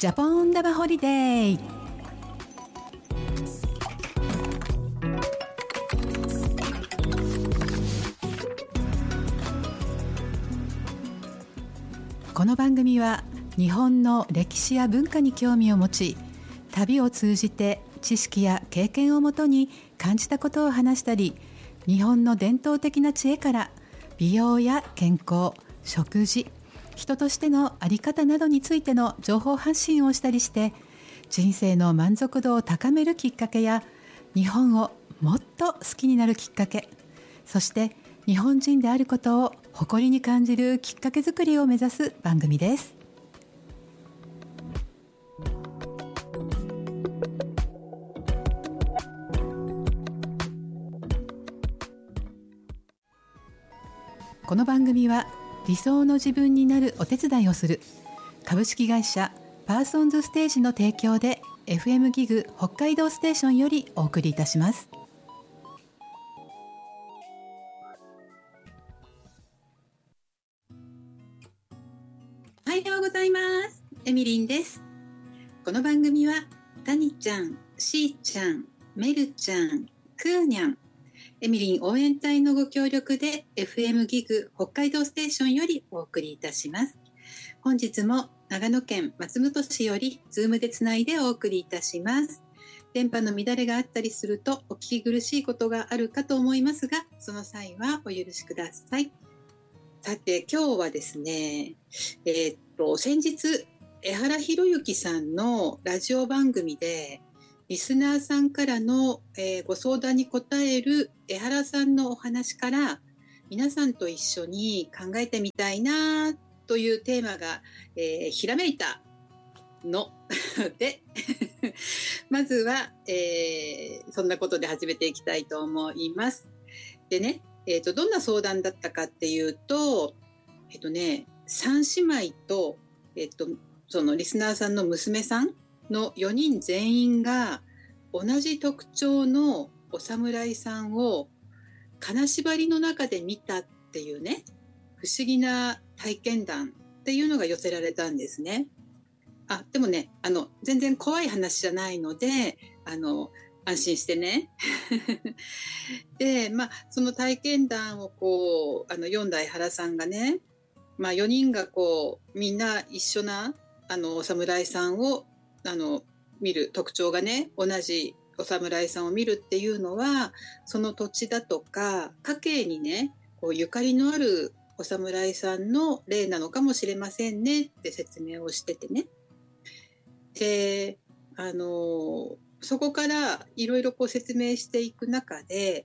ジャポンダバホリデー。この番組は日本の歴史や文化に興味を持ち、旅を通じて知識や経験をもとに感じたことを話したり、日本の伝統的な知恵から美容や健康、食事、人としての在り方などについての情報発信をしたりして、人生の満足度を高めるきっかけや日本をもっと好きになるきっかけ、そして日本人であることを誇りに感じるきっかけ作りを目指す番組です。この番組は理想の自分になるお手伝いをする株式会社パーソンズステージの提供で FM ギグ北海道ステーションよりお送りいたします。おはようございます。エミリンです。この番組はタニちゃん、シーちゃん、メルちゃん、クーニャン、エミリン応援隊のご協力で FM ギグ北海道ステーションよりお送りいたします。本日も長野県松本市よりズームでつないでお送りいたします。電波の乱れがあったりするとお聞き苦しいことがあるかと思いますが、その際はお許しください。さて今日はですね、先日江原博之さんのラジオ番組でリスナーさんからの、ご相談に答える江原さんのお話から皆さんと一緒に考えてみたいなというテーマが、ひらめいたのでまずは、そんなことで始めていきたいと思います。でね、どんな相談だったかっていうと、3姉妹と、そのリスナーさんの娘さんの4人全員が同じ特徴のお侍さんを金縛りの中で見たっていうね、不思議な体験談っていうのが寄せられたんですね。でもね、全然怖い話じゃないので、安心してね。で、その体験談を読んだ江原さんがね、4人がみんな一緒なお侍さんを見る特徴がね、同じお侍さんを見るっていうのは、その土地だとか家系にね、ゆかりのあるお侍さんの例なのかもしれませんねって説明をしててね。で、そこからいろいろ説明していく中で、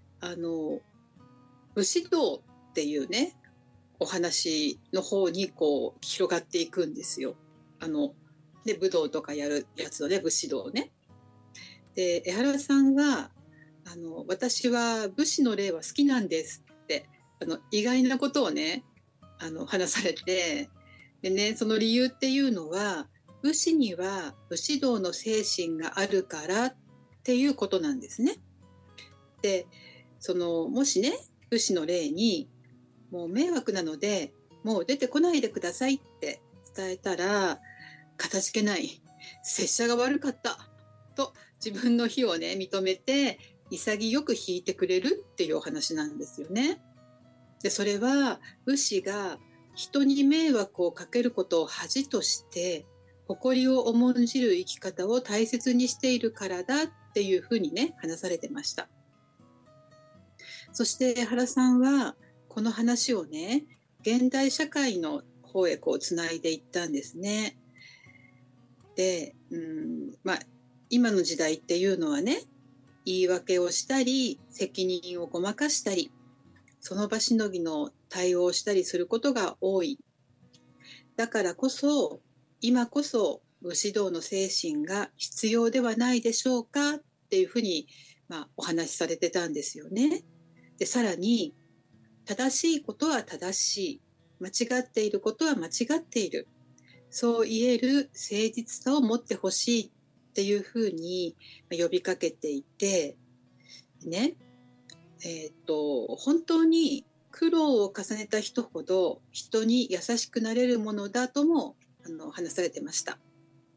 武士道っていうね、お話の方に広がっていくんですよ。で武道とかやるやつのね、武士道ね。で江原さんは私は武士の例は好きなんですって意外なことをね話されて、でね、その理由っていうのは武士には武士道の精神があるからっていうことなんですね。でもしね武士の例にもう迷惑なのでもう出てこないでくださいって伝えたら、かたじけない、拙者が悪かったと自分の非をね認めて潔く引いてくれるっていうお話なんですよね。でそれは武士が人に迷惑をかけることを恥として誇りを重んじる生き方を大切にしているからだっていうふうにね話されてました。そして江原さんはこの話をね現代社会の方へつないでいったんですね。で、今の時代っていうのはね、言い訳をしたり責任をごまかしたりその場しのぎの対応をしたりすることが多い。だからこそ今こそ武士道の精神が必要ではないでしょうかっていうふうに、お話しされてたんですよね。でさらに正しいことは正しい、間違っていることは間違っている、そう言える誠実さを持ってほしいっていうふうに呼びかけていてね、本当に苦労を重ねた人ほど人に優しくなれるものだとも話されてました。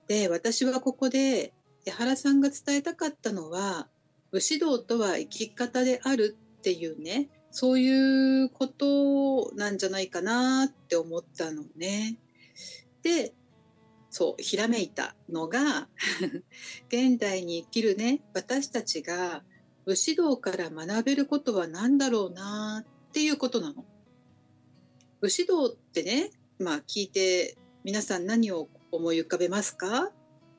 で、私はここで江原さんが伝えたかったのは、武士道とは生き方であるっていうね、そういうことなんじゃないかなって思ったのね。で、そうひらめいたのが現代に生きるね、私たちが武士道から学べることは何だろうなっていうことなの。武士道ってね、聞いて皆さん何を思い浮かべますか？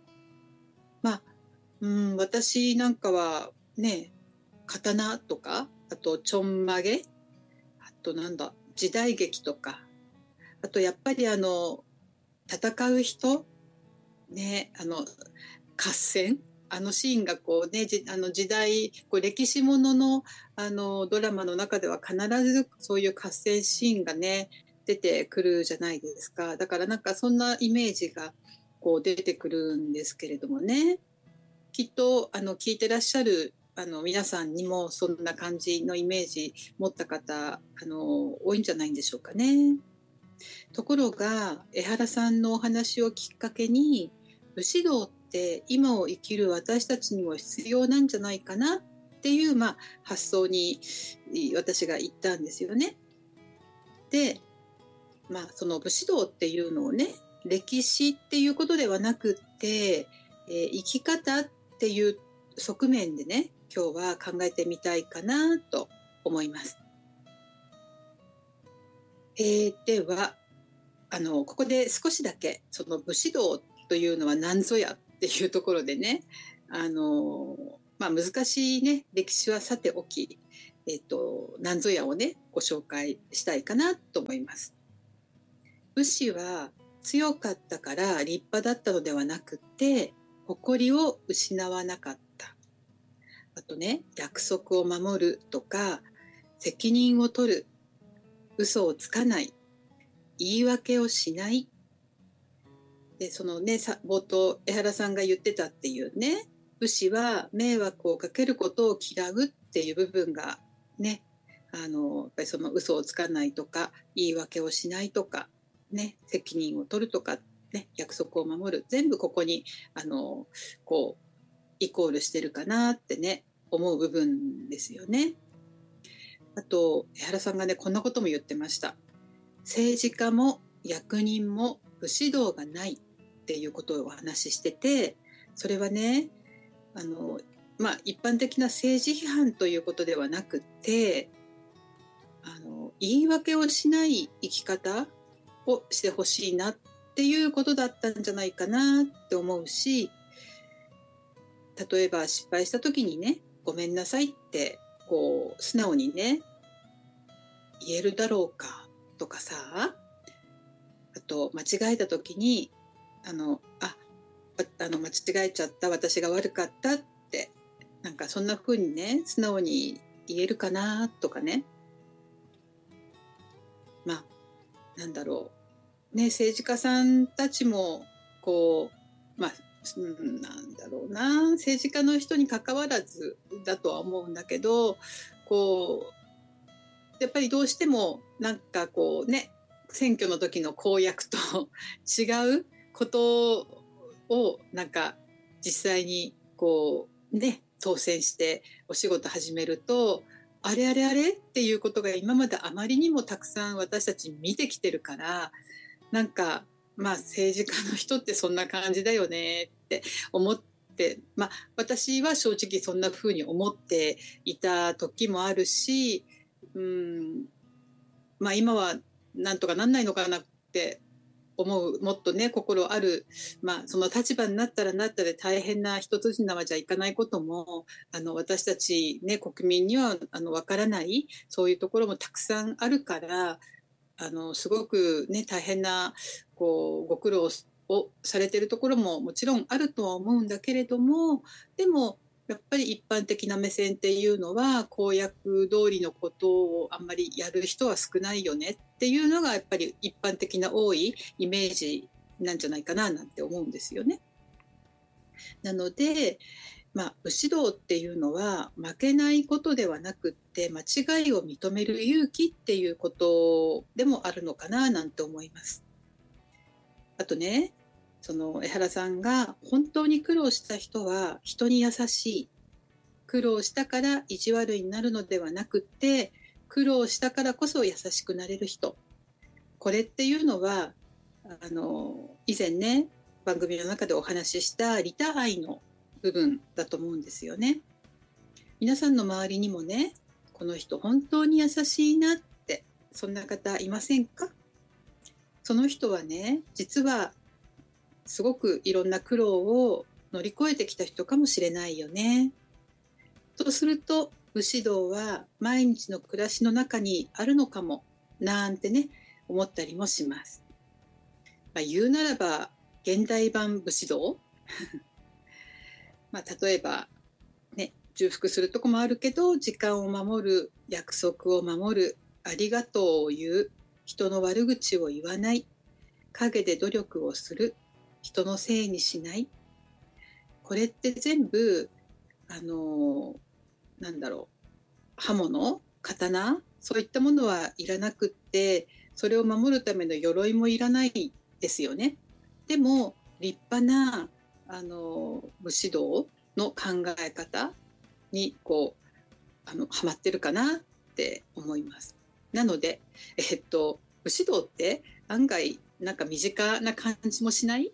私なんかはね、刀とか、あとちょんまげ、あと時代劇とか、あとやっぱり戦う人ね、合戦、あのシーンがこうね、時代、歴史もののドラマの中では必ずそういう合戦シーンがね、出てくるじゃないですか。だからそんなイメージがこう出てくるんですけれどもね。きっと聞いてらっしゃる皆さんにもそんな感じのイメージ持った方多いんじゃないんでしょうかね。ところが江原さんのお話をきっかけに、武士道って今を生きる私たちにも必要なんじゃないかなっていう、発想に私が言ったんですよね。で、その武士道っていうのをね、歴史っていうことではなくって、生き方っていう側面でね、今日は考えてみたいかなと思います。ではここで少しだけその武士道というのは何ぞやっていうところでね、難しいね歴史はさておき、何ぞやをねご紹介したいかなと思います。武士は強かったから立派だったのではなくて、誇りを失わなかった。あとね、約束を守るとか、責任を取る、嘘をつかない、言い訳をしない。で、そのね、冒頭江原さんが言ってたっていうね、武士は迷惑をかけることを嫌うっていう部分がね、やっぱりその嘘をつかないとか、言い訳をしないとか、ね、責任を取るとか、ね、約束を守る、全部ここにこうイコールしてるかなってね思う部分ですよね。あと江原さんがね、こんなことも言ってました。政治家も役人も武士道がないっていうことをお話ししてて、それはね、一般的な政治批判ということではなくて、言い訳をしない生き方をしてほしいなっていうことだったんじゃないかなって思うし、例えば失敗した時にね、ごめんなさいってこう素直にね言えるだろうかとかさ、あと間違えた時に間違えちゃった、私が悪かったって、そんな風にね素直に言えるかなとかね。政治家さんたちもこう政治家の人に関わらずだとは思うんだけど、やっぱりどうしても選挙の時の公約と違うことを実際に当選してお仕事始めると、あれっていうことが今まであまりにもたくさん私たち見てきてるから、政治家の人ってそんな感じだよねって思って、私は正直そんな風に思っていた時もあるし、今はなんとかなんないのかなって思う、もっとね心ある、その立場になったら大変な一筋縄じゃいかないことも私たちね国民にはわからないそういうところもたくさんあるから、すごくね大変なご苦労をされているところももちろんあるとは思うんだけれども、でもやっぱり一般的な目線っていうのは公約通りのことをあんまりやる人は少ないよねっていうのがやっぱり一般的な多いイメージなんじゃないかななんて思うんですよね。なので武士道っていうのは負けないことではなくって間違いを認める勇気っていうことでもあるのかななんて思います。あとね、 その江原さんが本当に苦労した人は人に優しい。苦労したから意地悪になるのではなくて、苦労したからこそ優しくなれる人。これっていうのは以前ね番組の中でお話しした利他愛の部分だと思うんですよね。皆さんの周りにもね、この人本当に優しいなってそんな方いませんか？その人はね、実はすごくいろんな苦労を乗り越えてきた人かもしれないよね。とすると武士道は毎日の暮らしの中にあるのかもなんてね思ったりもします。言うならば現代版武士道例えばね、重複するとこもあるけど、時間を守る、約束を守る、ありがとうを言う、人の悪口を言わない、陰で努力をする、人のせいにしない。これって全部なんだろう、刃物、刀、そういったものはいらなくって、それを守るための鎧もいらないですよね。でも立派な武士道の考え方にこうはまってるかなって思います。なので、武士道って案外なんか身近な感じもしない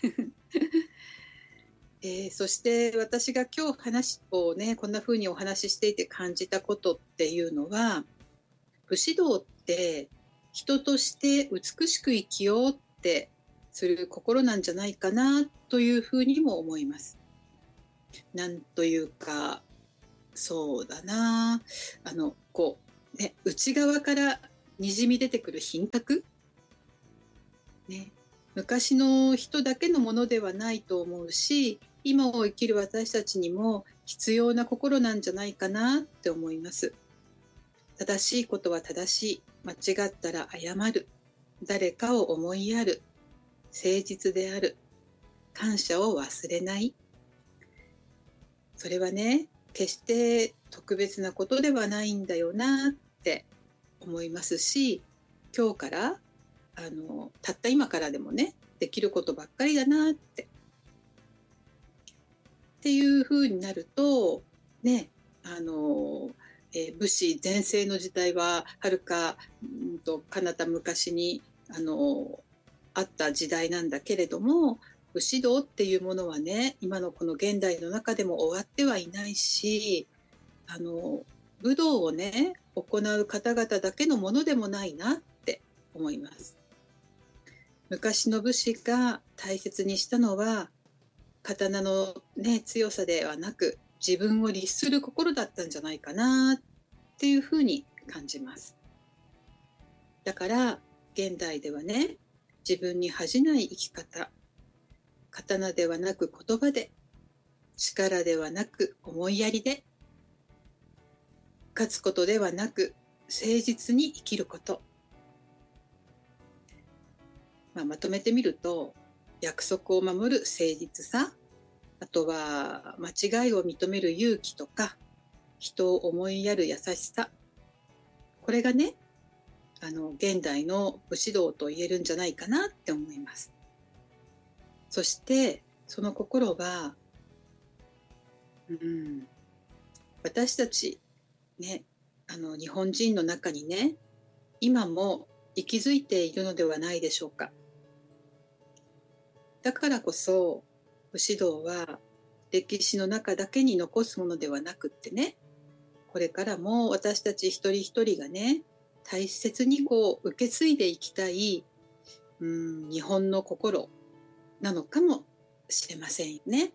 そして私が今日話をねこんな風にお話ししていて感じたことっていうのは、武士道って人として美しく生きようってする心なんじゃないかなというふうにも思います。なんというか、そうだな、こうね、内側からにじみ出てくる品格、ね、昔の人だけのものではないと思うし、今を生きる私たちにも必要な心なんじゃないかなって思います。正しいことは正しい、間違ったら謝る、誰かを思いやる、誠実である、感謝を忘れない。それはね、決して特別なことではないんだよなって思いますし、今日からたった今からでもねできることばっかりだなっていう風になるとね、武士全盛の時代ははるか彼方昔にあった時代なんだけれども、武士道っていうものはね今のこの現代の中でも終わってはいないし、武道をね行う方々だけのものでもないなって思います。昔の武士が大切にしたのは刀の、ね、強さではなく自分を律する心だったんじゃないかなっていうふうに感じます。だから現代ではね、自分に恥じない生き方、刀ではなく言葉で、力ではなく思いやりで、勝つことではなく誠実に生きること、まとめてみると、約束を守る誠実さ、あとは間違いを認める勇気とか、人を思いやる優しさ、これがね現代の武士道と言えるんじゃないかなって思います。そしてその心は、私たちね、日本人の中にね今も息づいているのではないでしょうか。だからこそ武士道は歴史の中だけに残すものではなくってね、これからも私たち一人一人がね大切にこう受け継いでいきたい日本の心なのかもしれませんよね。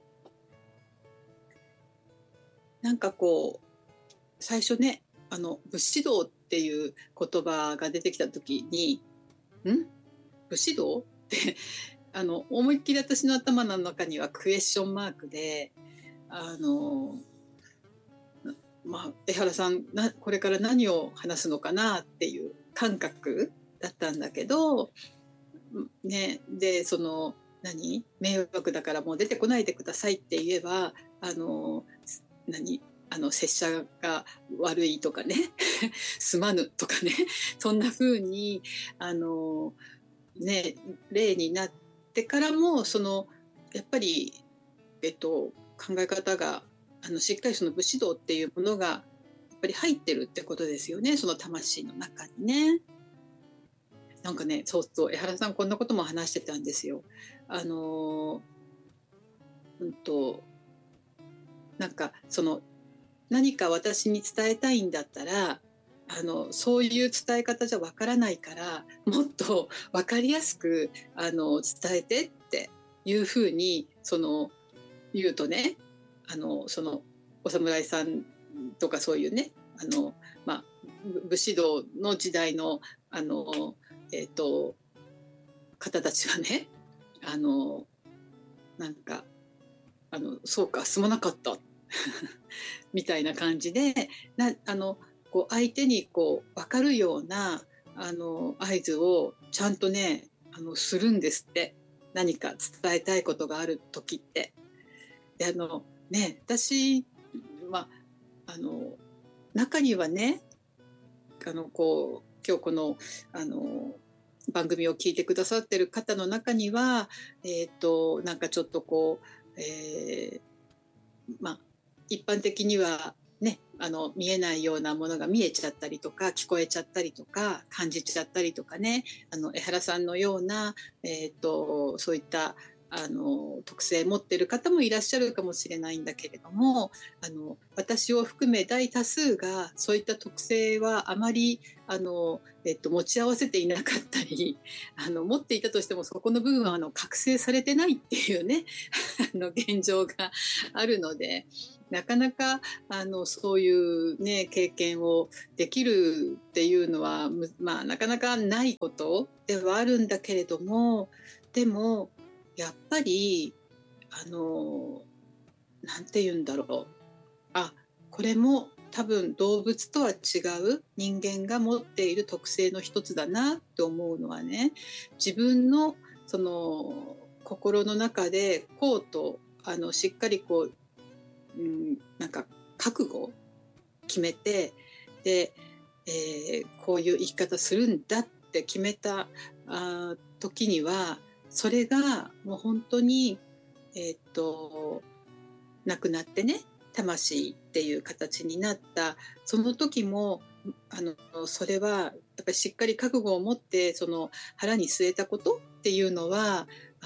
なんかこう最初ね武士道っていう言葉が出てきた時に武士道って思いっきり私の頭の中にはクエスチョンマークで江原さんこれから何を話すのかなっていう感覚だったんだけど、ね、で迷惑だからもう出てこないでくださいって言えば拙者が悪いとかねすまぬとかね、そんな風に例になっててからもやっぱり、考え方がしっかりその武士道っていうものがやっぱり入ってるってことですよね、その魂の中にね。なんかね、そうそう、江原さんこんなことも話してたんですよ。なんか何か私に伝えたいんだったらそういう伝え方じゃわからないからもっとわかりやすく伝えてっていうふうに言うとね、お侍さんとかそういうねまあ、武士道の時代の方たちはねなんかそうかすまなかったみたいな感じで相手に分かるような合図をちゃんとねするんですって。何か伝えたいことがある時って。で私、中にはね今日この番組を聞いてくださってる方の中にはなんかちょっと一般的にはね見えないようなものが見えちゃったりとか聞こえちゃったりとか感じちゃったりとかね江原さんのような、そういった特性持っている方もいらっしゃるかもしれないんだけれども私を含め大多数がそういった特性はあまり持ち合わせていなかったり持っていたとしてもそこの部分は覚醒されてないっていうね現状があるのでなかなかそういう、ね、経験をできるっていうのは、なかなかないことではあるんだけれどもでもやっぱりなんて言うんだろうこれも多分動物とは違う人間が持っている特性の一つだなと思うのはね自分の心の中でこうとしっかりなんか覚悟決めてで、こういう生き方するんだって決めた時にはそれがもう本当に亡くなってね魂っていう形になったその時もそれはやっぱりしっかり覚悟を持って腹に据えたことっていうのは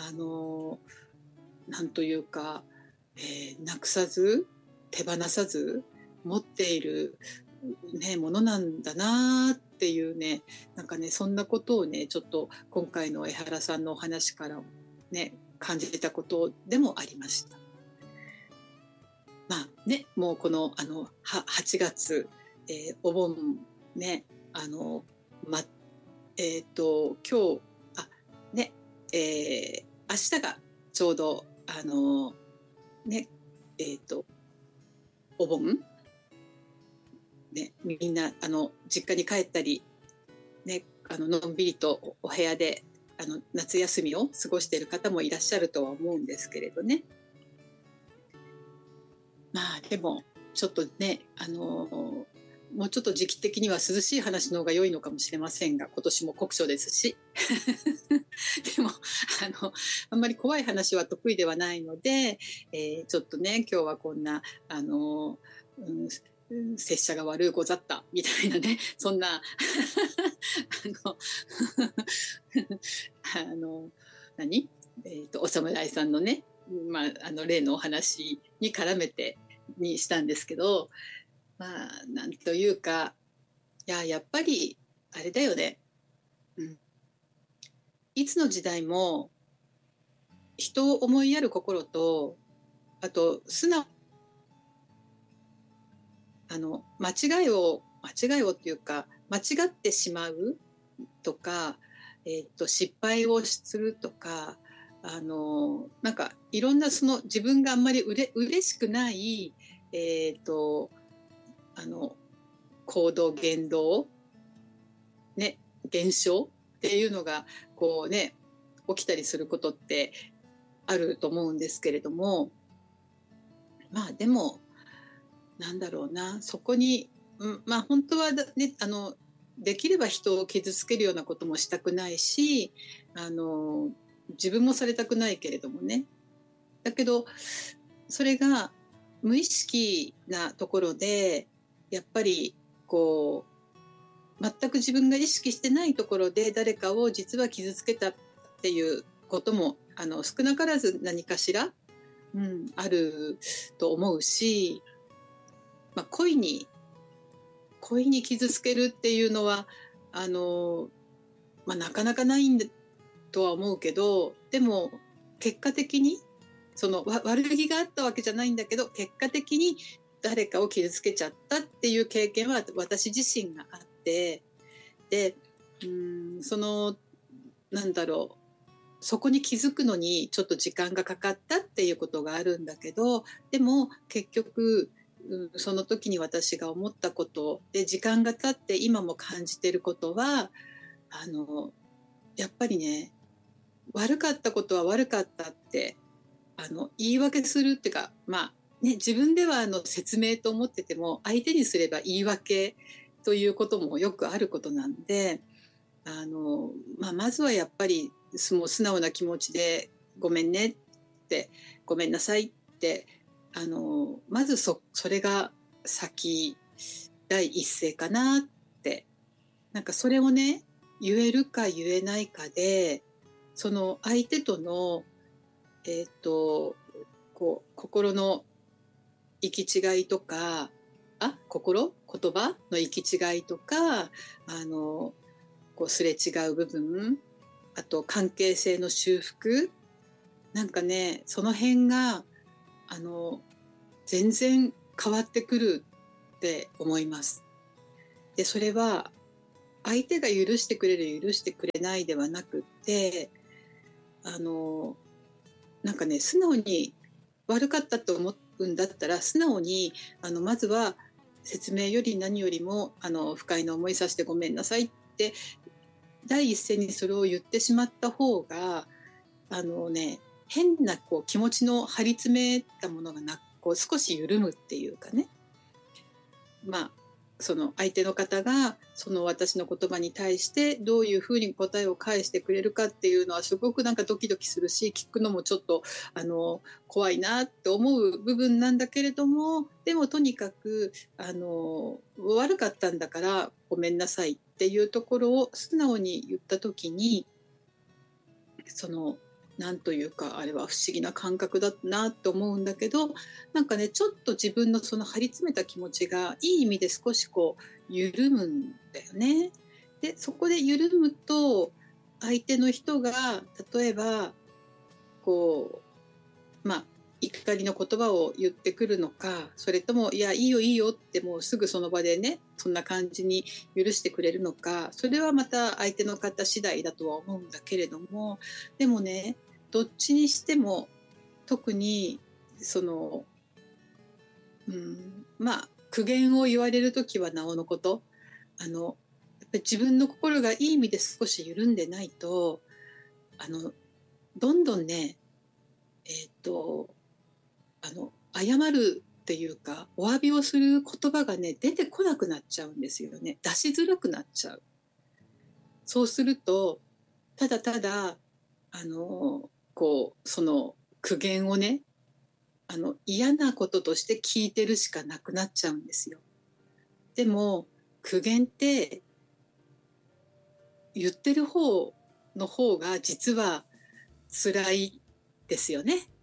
なんというか、なくさず手放さず持っている、ね、ものなんだなっていうねなんかねそんなことをねちょっと今回の江原さんのお話からね感じたことでもありました。もうこの8月、お盆ね今日ね、明日がちょうどお盆ねみんな実家に帰ったりねのんびりとお部屋で夏休みを過ごしている方もいらっしゃるとは思うんですけれどねでもちょっとねもうちょっと時期的には涼しい話の方が良いのかもしれませんが今年も酷暑ですしでもあんまり怖い話は得意ではないので、ちょっとね今日はこんな拙者が悪うござったみたいなねそんなお侍さんのね、例のお話に絡めてにしたんですけどなんというかやっぱりあれだよね、いつの時代も人を思いやる心とあと素直間違いをっていうか間違ってしまうとか、失敗をするとかなんかいろんな自分があんまり嬉しくない行動言動ね現象っていうのが起きたりすることってあると思うんですけれどもでもなんだろうなそこに、本当は、ね、できれば人を傷つけるようなこともしたくないし自分もされたくないけれどもね。だけどそれが無意識なところでやっぱりこう全く自分が意識してないところで誰かを実は傷つけたっていうことも少なからず何かしら、あると思うし、恋に傷つけるっていうのはなかなかないとは思うけど、でも結果的にその悪気があったわけじゃないんだけど、結果的に誰かを傷つけちゃったっていう経験は私自身があって、でそこに気づくのにちょっと時間がかかったっていうことがあるんだけど、でも結局その時に私が思ったことで時間が経って今も感じていることはやっぱりね、悪かったことは悪かったって言い訳するっていうか、自分では説明と思ってても相手にすれば言い訳ということもよくあることなんで、まずはやっぱりもう素直な気持ちでごめんねってごめんなさいってまずそれが第一声かなって、なんかそれをね言えるか言えないかでその相手との心の行き違いとか言葉の行き違いとかすれ違う部分、あと関係性の修復、なんかねその辺が全然変わってくるって思います。でそれは相手が許してくれる許してくれないではなくってなんかね素直に悪かったと思うんだったら素直にまずは説明より何よりも不快な思いさせてごめんなさいって第一声にそれを言ってしまった方が変な気持ちの張り詰めたものが少し緩むっていうかね、その相手の方がその私の言葉に対してどういうふうに答えを返してくれるかっていうのはすごくなんかドキドキするし、聞くのもちょっと怖いなって思う部分なんだけれども、でもとにかく悪かったんだからごめんなさいっていうところを素直に言った時になんというかあれは不思議な感覚だなと思うんだけど、なんかねちょっと自分のその張り詰めた気持ちがいい意味で少し緩むんだよね。でそこで緩むと相手の人が例えば怒りの言葉を言ってくるのか、それともいやいいよいいよってもうすぐその場でねそんな感じに許してくれるのか、それはまた相手の方次第だとは思うんだけれども、でもねどっちにしても特に苦言を言われる時はなおのこと、やっぱり自分の心がいい意味で少し緩んでないとどんどんね謝るっていうかお詫びをする言葉がね出てこなくなっちゃうんですよね。出しづらくなっちゃう。そうするとただただその苦言をね嫌なこととして聞いてるしかなくなっちゃうんですよ。でも苦言って言ってる方の方が実は辛いですよね。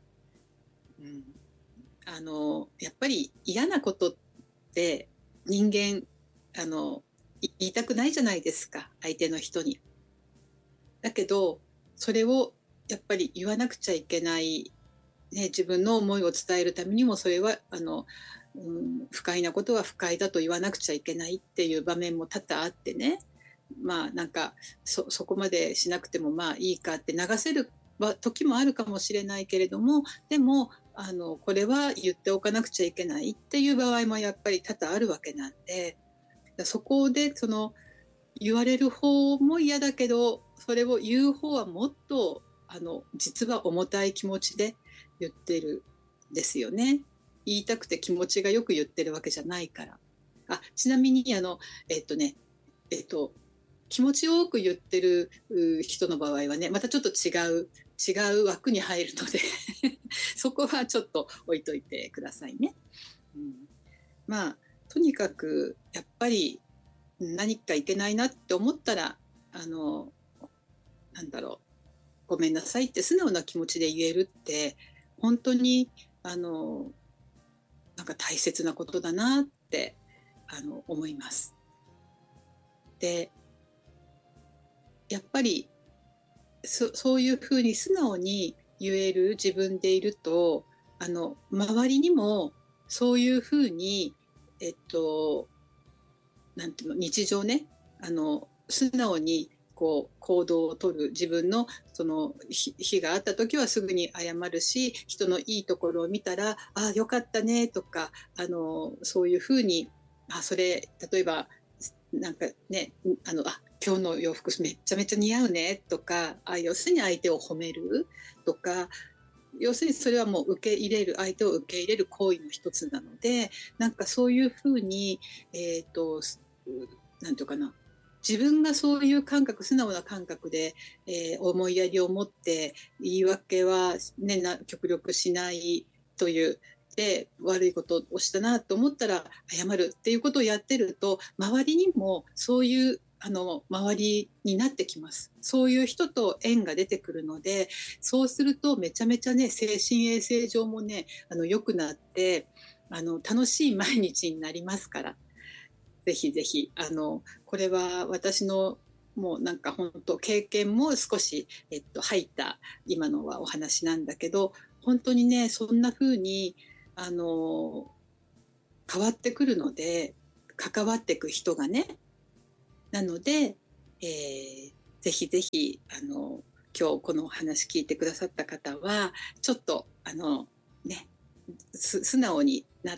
やっぱり嫌なことって人間言いたくないじゃないですか、相手の人に。だけどそれをやっぱり言わなくちゃいけない、自分の思いを伝えるためにもそれは不快なことは不快だと言わなくちゃいけないっていう場面も多々あってね、なんかそこまでしなくてもいいかって流せる時もあるかもしれないけれども、でもこれは言っておかなくちゃいけないっていう場合もやっぱり多々あるわけなんで、そこで言われる方も嫌だけどそれを言う方はもっと実は重たい気持ちで言ってるんですよね。言いたくて気持ちがよく言ってるわけじゃないから。ちなみに気持ちよく言ってる人の場合はねまたちょっと違う違う枠に入るのでそこはちょっと置いといてくださいね。まあとにかくやっぱり何かいけないなって思ったらなんだろう、ごめんなさいって素直な気持ちで言えるって本当になんか大切なことだなって思います。でやっぱりそういうふうに素直に言える自分でいると周りにもそういうふうになんていうの、日常ね素直にこう行動をとる自分のその非があった時はすぐに謝るし、人のいいところを見たらあよかったねとかそういうふうにそれ例えばなんかね今日の洋服めちゃめちゃ似合うねとか要するに相手を褒めるとか、要するにそれはもう受け入れる、相手を受け入れる行為の一つなので、なんかそういうふうになんていうかな、自分がそういう感覚、素直な感覚で、思いやりを持って言い訳は、ね、極力しないというで悪いことをしたなと思ったら謝るっていうことをやってると、周りにもそういう周りになってきます。そういう人と縁が出てくるので、そうするとめちゃめちゃね、精神衛生上もね良くなって楽しい毎日になりますから、ぜひぜひこれは私のもうなんか本当経験も少し、入った今のはお話なんだけど、本当にねそんな風に変わってくるので、関わっていく人がね。なので、ぜひぜひ今日このお話聞いてくださった方はちょっとね素直になって、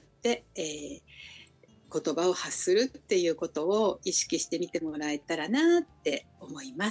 言葉を発するっていうことを意識してみてもらえたらなって思います。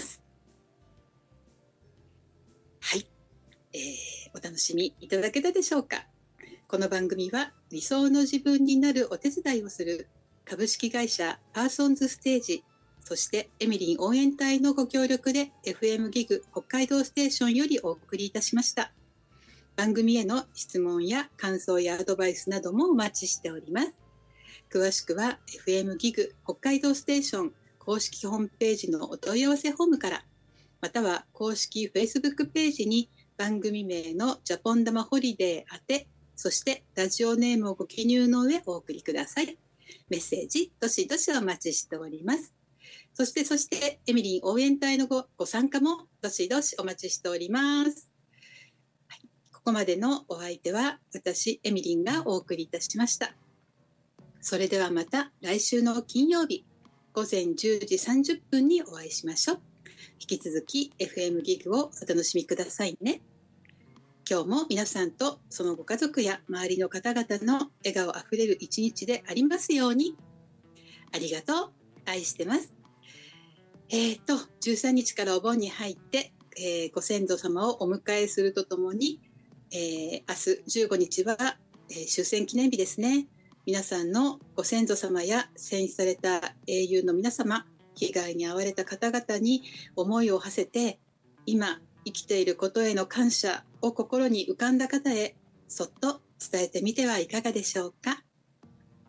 はい、お楽しみいただけたでしょうか。この番組は理想の自分になるお手伝いをする株式会社パーソンズステージ、そしてエミリン応援隊のご協力で FM ギグ北海道ステーションよりお送りいたしました。番組への質問や感想やアドバイスなどもお待ちしております。詳しくは FM ギグ北海道ステーション公式ホームページのお問い合わせフォームから、または公式 Facebook ページに番組名のジャポン玉ホリデー宛て、そしてラジオネームをご記入の上お送りください。メッセージどしどしお待ちしております。そしてエミリン応援隊のご参加もどしどしお待ちしております。はい、ここまでのお相手は私エミリンがお送りいたしました。それではまた来週の金曜日午前10時30分にお会いしましょう。引き続き FM ギグをお楽しみくださいね。今日も皆さんとそのご家族や周りの方々の笑顔あふれる一日でありますように。ありがとう、愛してます。13日からお盆に入って、ご先祖様をお迎えするとともに、明日15日は、終戦記念日ですね。皆さんのご先祖様や戦死された英雄の皆様、被害に遭われた方々に思いを馳せて、今生きていることへの感謝を心に浮かんだ方へそっと伝えてみてはいかがでしょうか。